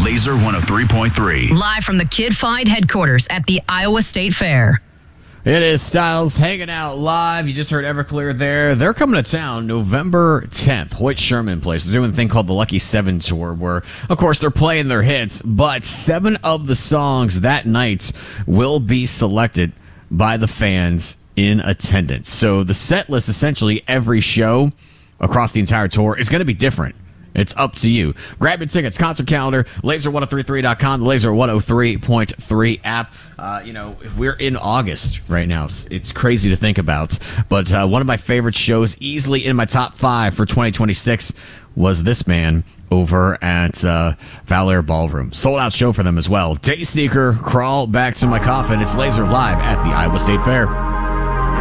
Laser 103.3. Live from the Kid Find headquarters at the Iowa State Fair. It is Styles hanging out live. You just heard Everclear there. They're coming to town November 10th, Hoyt Sherman Place. They're doing a thing called the Lucky 7 Tour where, of course, they're playing their hits, but 7 of the songs that night will be selected by the fans in attendance. So the set list, essentially every show across the entire tour, is going to be different. It's up to you. Grab your tickets, concert calendar, laser1033.com, the Laser 103.3 app. We're in August right now. It's crazy to think about. But one of my favorite shows, easily in my top 5 for 2026, was this man over at Valor Ballroom. Sold out show for them as well. Daysneaker, Crawl Back to My Coffin. It's Laser live at the Iowa State Fair.